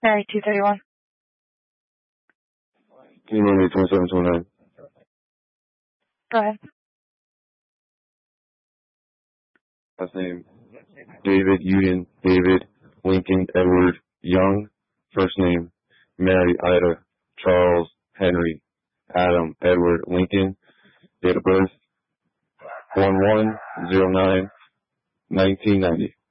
Mary, 231. Can you name me 2729? Go ahead. Last name, David Uden, David Lincoln Edward Young. First name, Mary Ida Charles Henry Adam Edward Lincoln. Date of birth, 11/09/1990.